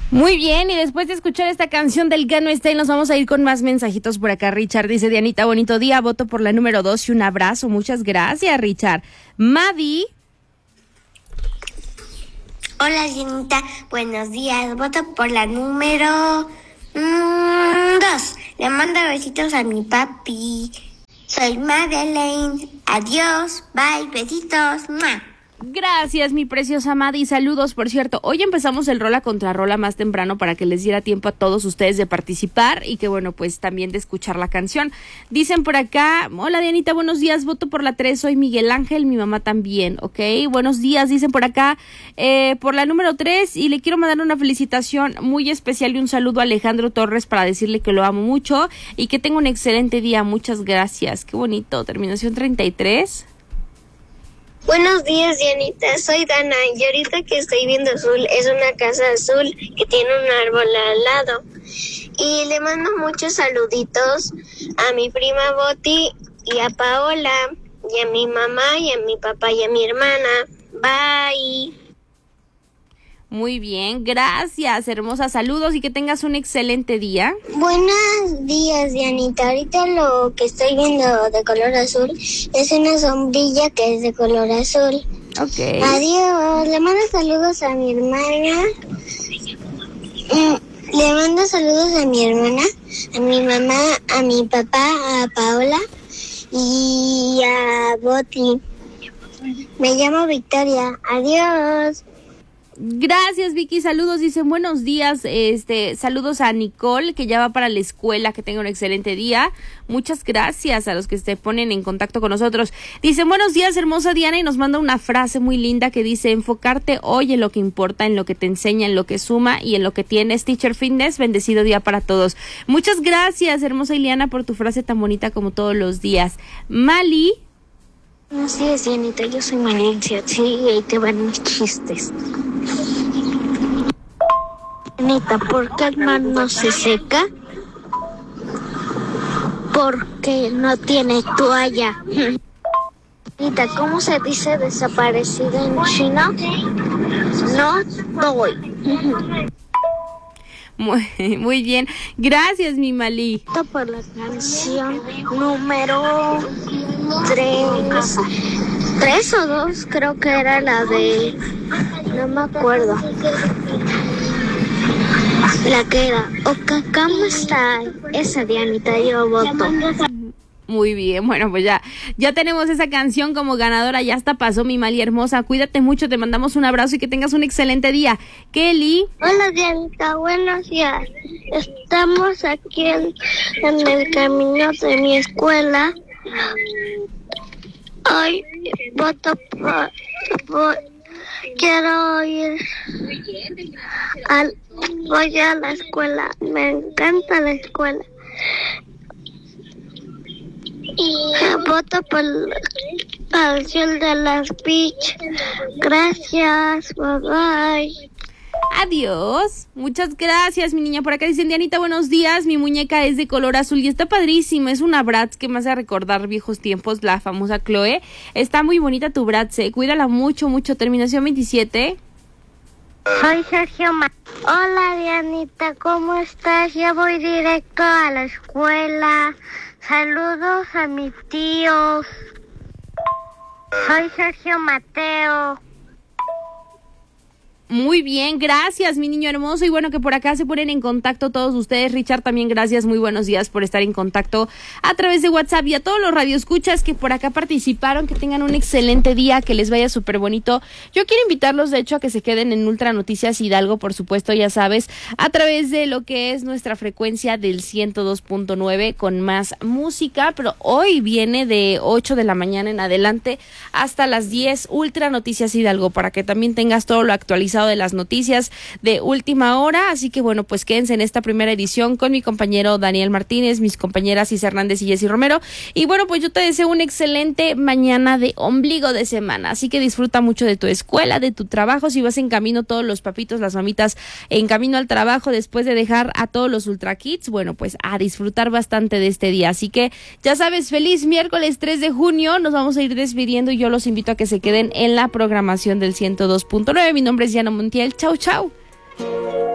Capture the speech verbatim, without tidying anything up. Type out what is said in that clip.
Muy bien, y después de escuchar esta canción del Gano Style, nos vamos a ir con más mensajitos por acá. Richard dice: Dianita, bonito día, voto por la número dos y un abrazo. Muchas gracias, Richard. Madi. Hola, Dianita, buenos días, voto por la número mmm, dos. Le mando besitos a mi papi. Soy Madeleine. Adiós, bye, besitos. ¡Mua! Gracias, mi preciosa Madi. Saludos, por cierto. Hoy empezamos el rola contra rola más temprano para que les diera tiempo a todos ustedes de participar y que, bueno, pues también de escuchar la canción. Dicen por acá: hola, Dianita, buenos días, voto por la tres, soy Miguel Ángel, mi mamá también, ¿ok? Buenos días, dicen por acá, eh, por la número tres, y le quiero mandar una felicitación muy especial y un saludo a Alejandro Torres para decirle que lo amo mucho y que tenga un excelente día. Muchas gracias. Qué bonito. Terminación treinta y tres. Buenos días, Dianita, soy Dana y ahorita que estoy viendo azul es una casa azul que tiene un árbol al lado. Y le mando muchos saluditos a mi prima Boti y a Paola y a mi mamá y a mi papá y a mi hermana. Bye. Muy bien, gracias, hermosa. Saludos y que tengas un excelente día. Buenos días, Dianita. Ahorita lo que estoy viendo de color azul es una sombrilla que es de color azul. Ok. Adiós. Le mando saludos a mi hermana. Mm, le mando saludos a mi hermana, a mi mamá, a mi papá, a Paola y a Boti. Me llamo Victoria. Adiós. Gracias, Vicky, saludos. Dicen: buenos días, este, saludos a Nicole, que ya va para la escuela, que tenga un excelente día. Muchas gracias a los que se ponen en contacto con nosotros. Dicen: buenos días, hermosa Diana, y nos manda una frase muy linda que dice: enfocarte hoy en lo que importa, en lo que te enseña, en lo que suma y en lo que tienes. Teacher Fitness, bendecido día para todos. Muchas gracias, hermosa Ileana, por tu frase tan bonita como todos los días. Mali. Buenos días, Dianita, yo soy Valencia, sí, y ahí te van mis chistes. Dianita, ¿por qué el mar no se seca? Porque no tiene toalla. Dianita, ¿cómo se dice desaparecida en chino? No doy. Muy, muy bien, gracias, mi Mali. Por la canción número tres, tres o dos, creo que era la de, no me acuerdo, la que era Okakamo está, esa, Dianita, yo voto. Muy bien, bueno, pues ya, ya tenemos esa canción como ganadora, ya hasta pasó, mi Mali hermosa. Cuídate mucho, te mandamos un abrazo y que tengas un excelente día. Kelly. Hola, Dianita, buenos días. Estamos aquí en, en el camino de mi escuela. Hoy voto por, por quiero ir al, voy a la escuela, me encanta la escuela. Y voto por el cielo de las beach. Gracias, bye bye. Adiós. Muchas gracias, mi niña. Por acá dicen: Dianita, buenos días. Mi muñeca es de color azul y está padrísima. Es una Bratz que me hace recordar viejos tiempos, la famosa Chloe. Está muy bonita tu Bratz, eh. Cuídala mucho, mucho. Terminación veintisiete. Soy Sergio Ma. Hola, Dianita, ¿cómo estás? Ya voy directo a la escuela. Saludos a mis tíos. Soy Sergio Mateo. Muy bien, gracias, mi niño hermoso. Y bueno, que por acá se ponen en contacto todos ustedes. Richard, también gracias, muy buenos días por estar en contacto a través de WhatsApp. Y a todos los radioescuchas que por acá participaron, que tengan un excelente día, que les vaya súper bonito. Yo quiero invitarlos, de hecho, a que se queden en Ultra Noticias Hidalgo, por supuesto, ya sabes, a través de lo que es nuestra frecuencia del ciento dos punto nueve con más música. Pero hoy viene de ocho de la mañana en adelante hasta las diez, Ultra Noticias Hidalgo, para que también tengas todo lo actualizado de las noticias de última hora. Así que bueno, pues quédense en esta primera edición con mi compañero Daniel Martínez, mis compañeras Is Hernández y Jessy Romero. Y bueno, pues yo te deseo un excelente mañana de ombligo de semana, así que disfruta mucho de tu escuela, de tu trabajo. Si vas en camino, todos los papitos, las mamitas en camino al trabajo después de dejar a todos los Ultra Kids, bueno, pues a disfrutar bastante de este día. Así que ya sabes, feliz miércoles tres de junio, nos vamos a ir despidiendo y yo los invito a que se queden en la programación del ciento dos punto nueve. Mi nombre es Diana Montiel. Chau, chau.